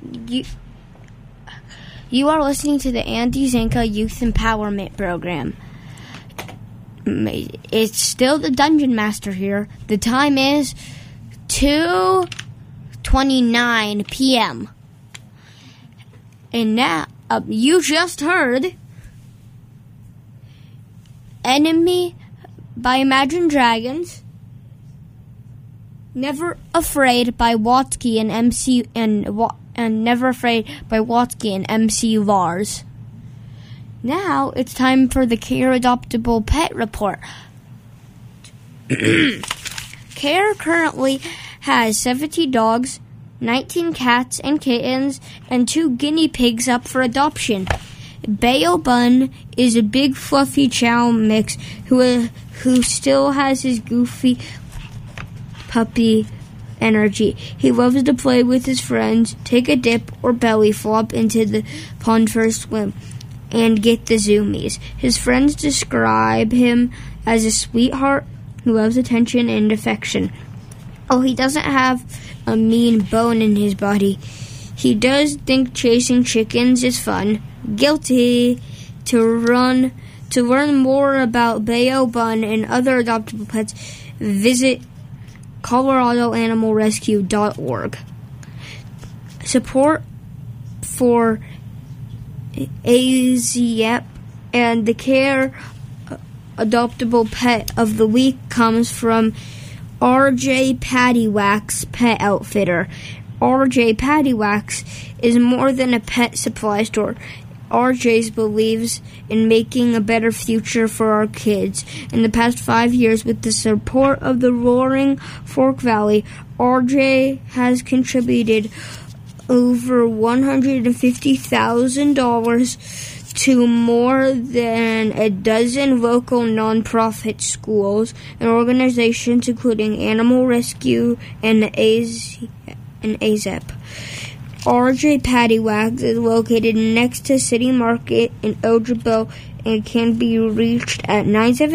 You are listening to the Andy Zanka Youth Empowerment Program. It's still the Dungeon Master here. The time is 2:29 p.m. And now, you just heard Enemy by Imagine Dragons, Never Afraid by Watsky and MC and Never Afraid by Watsky and MC Lars. Now it's time for the Care Adoptable Pet Report. Care currently has 70 dogs, 19 cats and kittens, and 2 guinea pigs up for adoption. Bayo Bun is a big fluffy chow mix who still has his goofy puppy energy. He loves to play with his friends, take a dip or belly flop into the pond for a swim, and get the zoomies. His friends describe him as a sweetheart who loves attention and affection. Oh, he doesn't have a mean bone in his body. He does think chasing chickens is fun. Guilty. To learn more about Bayo Bun and other adoptable pets, visit coloradoanimalrescue.org. Support for AZEP and the Care Adoptable Pet of the Week comes from RJ Pattywax Pet Outfitter. RJ Pattywax is more than a pet supply store. RJ's believes in making a better future for our kids. In the past 5 years, with the support of the Roaring Fork Valley, RJ has contributed over $150,000 to more than a dozen local nonprofit schools and organizations, including Animal Rescue and AZEP. RJ Pattywax is located next to City Market in Ojabo and can be reached at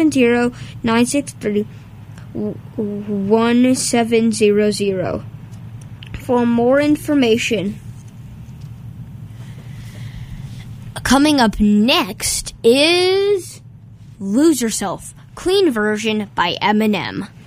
970-963-1700. For more information. Coming up next is Lose Yourself, clean version by Eminem.